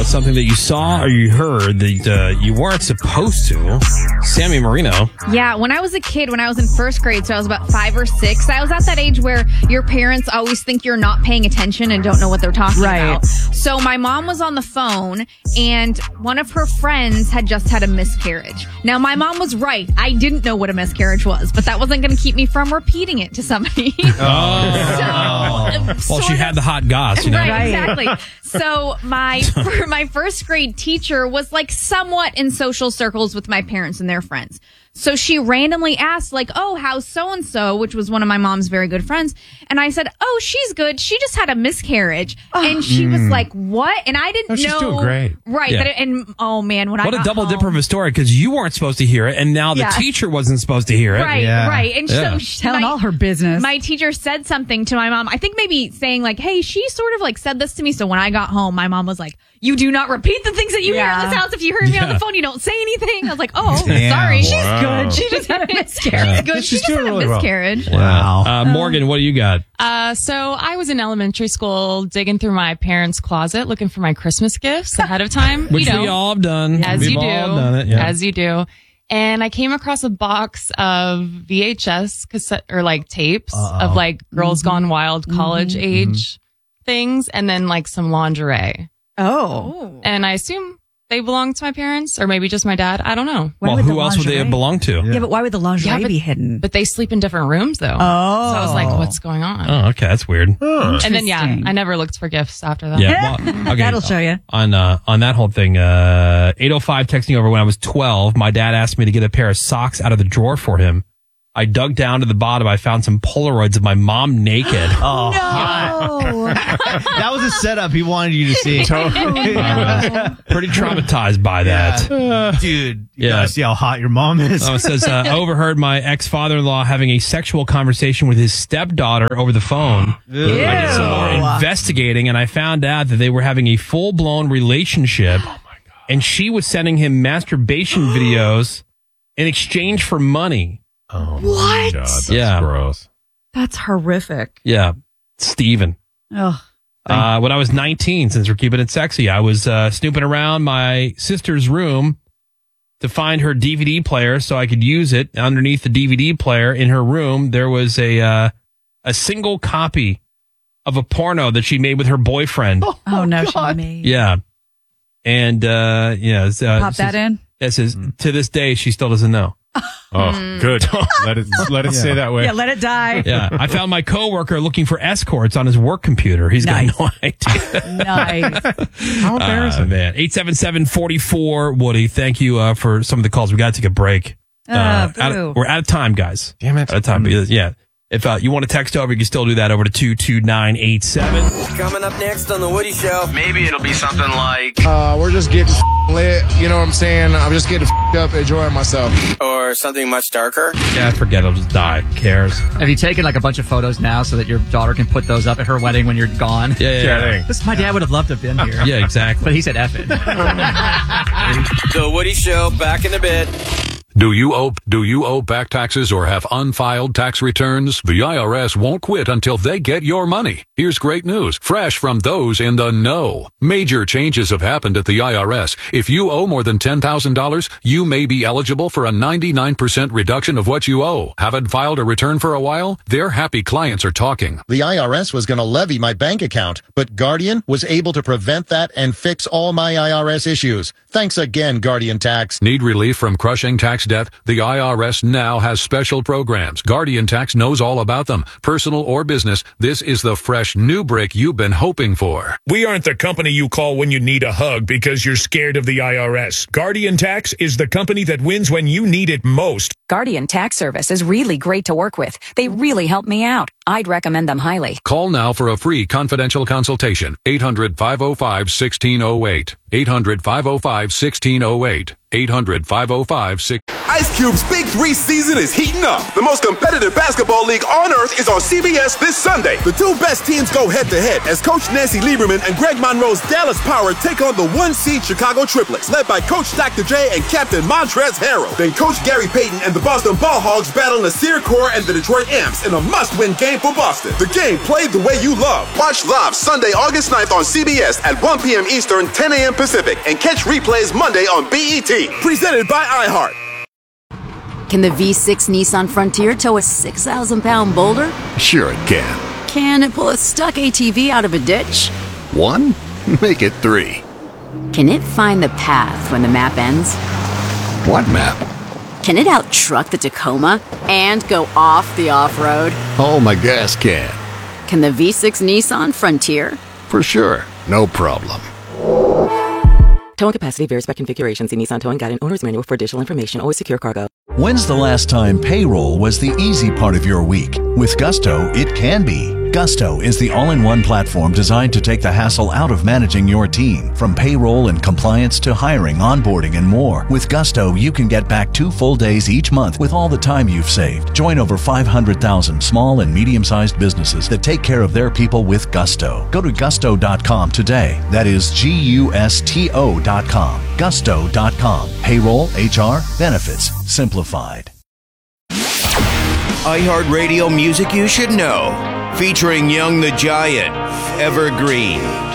something that you saw or you heard that you weren't supposed to. Sammy Marino. Yeah, when I was a kid, when I was in first grade, so I was about 5 or 6, I was at that age where your parents always think you're not paying attention and don't know what they're talking about. So my mom was on the phone, and one of her friends had just had a miscarriage. Now, my mom was right. I didn't know what a miscarriage was, but that wasn't going to keep me from repeating it to somebody. Well, she had the hot goss, you know? Right, exactly. So my first grade teacher was like somewhat in social circles with my parents and their friends. So she randomly asked, like, oh, how's so-and-so, which was one of my mom's very good friends. And I said, oh, she's good. She just had a miscarriage. And she was like, what? And I didn't know. She's doing great. Right. Yeah. And oh, man, when I What a got double home, dipper of a story, because you weren't supposed to hear it, and now the teacher wasn't supposed to hear it. Right, right. And so telling all her business. My teacher said something to my mom. I think maybe saying like, hey, she sort of like said this to me. So when I got home, my mom was like, you do not repeat the things that you hear in this house. If you heard me on the phone, you don't say anything. I was like, oh, sorry. She's good. She just had a miscarriage. She's good. She just had a miscarriage. Wow. Morgan, what do you got? So I was in elementary school digging through my parents' closet looking for my Christmas gifts ahead of time. Which we all have done. As We've you do. all done it, yeah. As you do. And I came across a box of VHS cassette or like tapes of like Girls Gone Wild college age things, and then like some lingerie. Oh. And I assume they belong to my parents or maybe just my dad. I don't know. Well, who else would they have belonged to? Yeah, but why would the lingerie be hidden? But they sleep in different rooms though. Oh. So I was like, what's going on? Oh, okay. That's weird. And then, I never looked for gifts after that. Yeah. Well, okay. That'll show you. On that whole thing, 805 texting over when I was 12, my dad asked me to get a pair of socks out of the drawer for him. I dug down to the bottom. I found some Polaroids of my mom naked. Oh, No. that was a setup he wanted you to see. Pretty traumatized by that. Dude, you gotta see how hot your mom is. Oh, it says, I overheard my ex-father-in-law having a sexual conversation with his stepdaughter over the phone. I did some more investigating, and I found out that they were having a full-blown relationship. Oh my God. And she was sending him masturbation videos in exchange for money. Oh, What? God, that's Yeah. gross. That's horrific. Yeah. Steven. Oh. When I was 19, since we're keeping it sexy, I was snooping around my sister's room to find her DVD player so I could use it. Underneath the DVD player in her room, there was a single copy of a porno that she made with her boyfriend. Oh, no, she made. Yeah. And, Pop that in? It says, to this day, she still doesn't know. Oh, good. Let it stay that way. Yeah, let it die. Yeah. I found my coworker looking for escorts on his work computer. He's got no idea. Nice. How embarrassing. Man. 877-44 Woody. Thank you for some of the calls. We got to take a break. Boo. We're out of time, guys. Damn it. Out of time. Yeah. If you want to text over, you can still do that over to 22987. Coming up next on The Woody Show. Maybe it'll be something like... we're just getting lit, you know what I'm saying? I'm just getting up, enjoying myself. Or something much darker. Yeah, forget it. I'll just die. Who cares? Have you taken like a bunch of photos now so that your daughter can put those up at her wedding when you're gone? Yeah. My dad would have loved to have been here. Yeah, exactly. But he said F it. The Woody Show, back in a bit. Do you owe back taxes or have unfiled tax returns? The IRS won't quit until they get your money. Here's great news, fresh from those in the know. Major changes have happened at the IRS. If you owe more than $10,000, you may be eligible for a 99% reduction of what you owe. Haven't filed a return for a while? Their happy clients are talking. The IRS was going to levy my bank account, but Guardian was able to prevent that and fix all my IRS issues. Thanks again, Guardian Tax. Need relief from crushing tax debt? The IRS now has special programs. Guardian Tax knows all about them. Personal or business, this is the fresh new break you've been hoping for. We aren't the company you call when you need a hug because you're scared of the IRS. Guardian Tax is the company that wins when you need it most. Guardian Tax Service is really great to work with. They really help me out. I'd recommend them highly. Call now for a free confidential consultation. 800-505-1608. 800-505-1608. 800-505-1608. Ice Cube's Big 3 season is heating up. The most competitive basketball league on earth is on CBS this Sunday. The two best teams go head-to-head as Coach Nancy Lieberman and Greg Monroe's Dallas Power take on the one-seed Chicago Triplets, led by Coach Dr. J and Captain Montrezl Harrell. Then Coach Gary Payton and the Boston Ball Hogs battle Nasir Core and the Detroit Imps in a must-win game for Boston. The game played the way you love. Watch live Sunday, August 9th on CBS at 1 p.m. Eastern, 10 a.m. Pacific, and catch replays Monday on BET. Presented by iHeart. Can the V6 Nissan Frontier tow a 6,000-pound boulder? Sure it can. Can it pull a stuck ATV out of a ditch? 1? Make it 3. Can it find the path when the map ends? What map? Can it out-truck the Tacoma and go off the off-road? Oh, my gas can. Can the V6 Nissan Frontier? For sure. No problem. Towing capacity varies by configuration. See Nissan Towing Guide and Owner's Manual for additional information. Always secure cargo. When's the last time payroll was the easy part of your week? With Gusto, it can be. Gusto is the all-in-one platform designed to take the hassle out of managing your team. From payroll and compliance to hiring, onboarding, and more. With Gusto, you can get back 2 full days each month with all the time you've saved. Join over 500,000 small and medium-sized businesses that take care of their people with Gusto. Go to gusto.com today. That is Gusto.com. Gusto.com. Payroll, HR, benefits, simplified. iHeartRadio music you should know. Featuring Young the Giant, Evergreen.